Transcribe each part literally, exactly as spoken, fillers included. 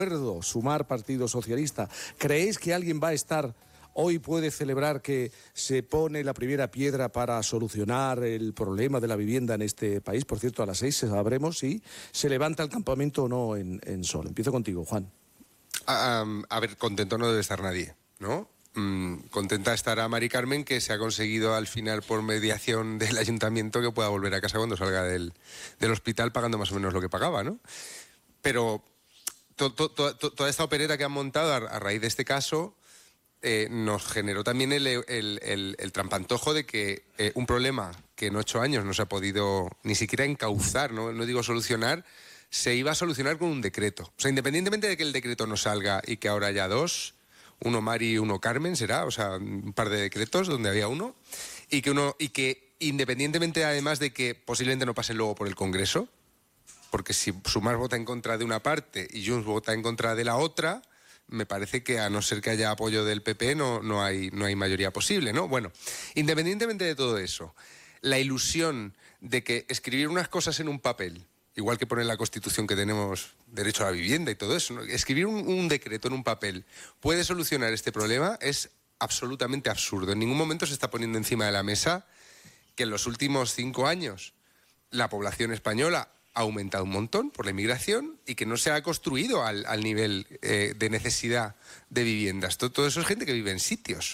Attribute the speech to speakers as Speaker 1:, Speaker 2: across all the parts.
Speaker 1: Sumar, Partido Socialista. ¿Creéis que alguien va a estar hoy, puede celebrar que se pone la primera piedra para solucionar el problema de la vivienda en este país? Por cierto, a las seis sabremos si se levanta el campamento o no en, en Sol. Empiezo contigo, Juan.
Speaker 2: A, a ver, contento no debe estar nadie, ¿no? Mm, contenta estará Mari Carmen, que se ha conseguido al final por mediación del ayuntamiento que pueda volver a casa cuando salga del, del hospital pagando más o menos lo que pagaba, ¿no? Pero to, to, to, to, toda esta opereta que han montado a, a raíz de este caso eh, nos generó también el, el, el, el trampantojo de que eh, un problema que en ocho años no se ha podido ni siquiera encauzar, no, no digo solucionar, se iba a solucionar con un decreto. O sea, independientemente de que el decreto no salga y que ahora haya dos, uno Mari y uno Carmen será, o sea, un par de decretos donde había uno, y que, uno, y que independientemente además de que posiblemente no pase luego por el Congreso, porque si Sumar vota en contra de una parte y Junts vota en contra de la otra, me parece que a no ser que haya apoyo del P P no, no, hay, no hay mayoría posible, ¿no? Bueno, independientemente de todo eso, la ilusión de que escribir unas cosas en un papel, igual que pone en la Constitución que tenemos derecho a la vivienda y todo eso, ¿no? Escribir un, un decreto en un papel puede solucionar este problema es absolutamente absurdo. En ningún momento se está poniendo encima de la mesa que en los últimos cinco años la población española ha aumentado un montón por la inmigración y que no se ha construido al, al nivel eh, de necesidad de viviendas. Todo, todo eso es gente que vive en sitios.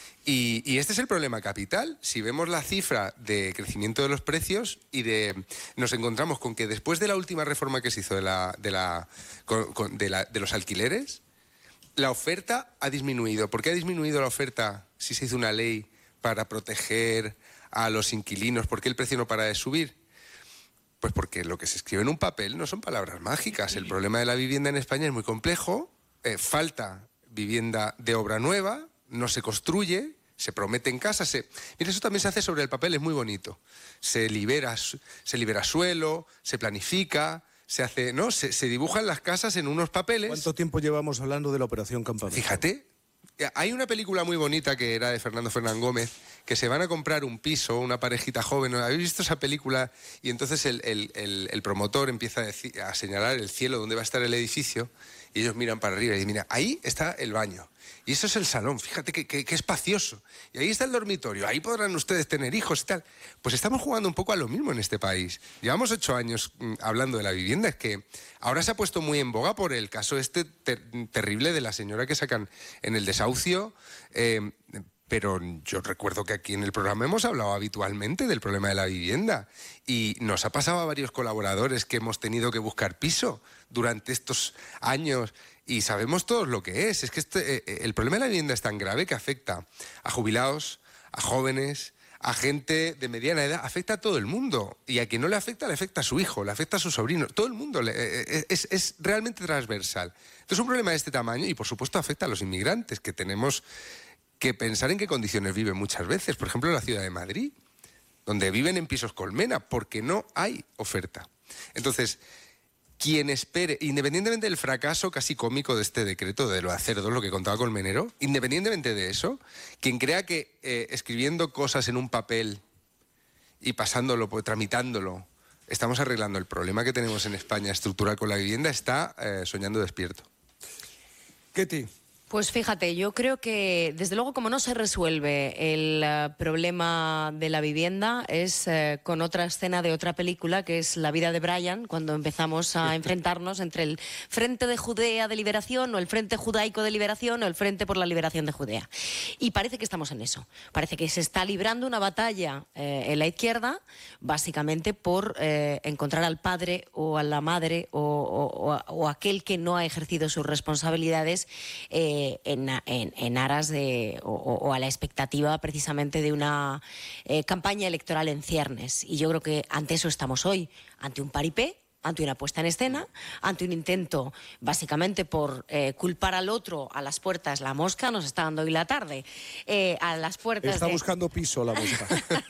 Speaker 2: Y, y este es el problema capital. Si vemos la cifra de crecimiento de los precios y de nos encontramos con que después de la última reforma que se hizo de, la, de, la, con, con, de, la, de los alquileres, la oferta ha disminuido. ¿Por qué ha disminuido la oferta si se hizo una ley para proteger a los inquilinos? ¿Por qué el precio no para de subir? Pues porque lo que se escribe en un papel no son palabras mágicas. El problema de la vivienda en España es muy complejo, eh, falta vivienda de obra nueva, no se construye, se prometen casas. Se... Mira, eso también se hace sobre el papel, es muy bonito. Se libera, se libera suelo, se planifica, se hace, ¿no? Se, se dibujan las casas en unos papeles.
Speaker 1: ¿Cuánto tiempo llevamos hablando de la Operación Campamento?
Speaker 2: Fíjate, hay una película muy bonita que era de Fernando Fernán Gómez, que se van a comprar un piso, una parejita joven. ¿Habéis visto esa película? Y entonces el, el, el, el promotor empieza a, decir, a señalar el cielo donde va a estar el edificio y ellos miran para arriba y dicen, mira, ahí está el baño. Y eso es el salón, fíjate qué que, que espacioso. Y ahí está el dormitorio, ahí podrán ustedes tener hijos y tal. Pues estamos jugando un poco a lo mismo en este país. Llevamos ocho años mm, hablando de la vivienda, es que ahora se ha puesto muy en boga por el caso este ter terrible de la señora que sacan en el desahucio. Eh, pero yo recuerdo que aquí en el programa hemos hablado habitualmente del problema de la vivienda y nos ha pasado a varios colaboradores que hemos tenido que buscar piso durante estos años y sabemos todos lo que es. Es que este, eh, el problema de la vivienda es tan grave que afecta a jubilados, a jóvenes, a gente de mediana edad, afecta a todo el mundo. Y a quien no le afecta, le afecta a su hijo, le afecta a su sobrino. Todo el mundo le, eh, es, es realmente transversal. Entonces, un problema de este tamaño y, por supuesto, afecta a los inmigrantes, que tenemos que pensar en qué condiciones viven muchas veces. Por ejemplo, en la ciudad de Madrid, donde viven en pisos colmena, porque no hay oferta. Entonces, quien espere, independientemente del fracaso casi cómico de este decreto, de lo de hacer dos, lo que contaba Colmenero, independientemente de eso, quien crea que eh, escribiendo cosas en un papel y pasándolo, pues, tramitándolo, estamos arreglando el problema que tenemos en España estructural con la vivienda, está eh, soñando despierto.
Speaker 1: Ketty.
Speaker 3: Pues fíjate, yo creo que desde luego como no se resuelve el uh, problema de la vivienda es uh, con otra escena de otra película que es La vida de Brian, cuando empezamos a enfrentarnos entre el Frente de Judea de Liberación o el Frente Judaico de Liberación o el Frente por la Liberación de Judea. Y parece que estamos en eso, parece que se está librando una batalla eh, en la izquierda básicamente por eh, encontrar al padre o a la madre o, o, o, o aquel que no ha ejercido sus responsabilidades eh, En, en, en aras de o, o a la expectativa precisamente de una eh, campaña electoral en ciernes. Y yo creo que ante eso estamos hoy, ante un paripé, ante una puesta en escena, ante un intento básicamente por eh, culpar al otro a las puertas. La mosca nos está dando hoy la tarde. Eh, a las puertas
Speaker 1: Está
Speaker 3: de...
Speaker 1: buscando piso la mosca.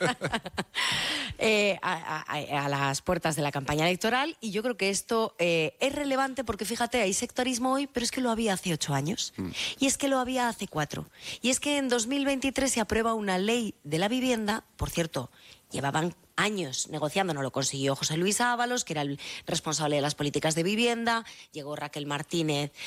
Speaker 3: eh, a, a, a las puertas de la campaña electoral, y yo creo que esto eh, es relevante porque fíjate, hay sectarismo hoy, pero es que lo había hace ocho años mm. y es que lo había hace cuatro, y es que en dos mil veintitrés se aprueba una ley de la vivienda, por cierto, llevaban años negociando, no lo consiguió José Luis Ábalos, que era el responsable de las políticas de vivienda, llegó Raquel Martínez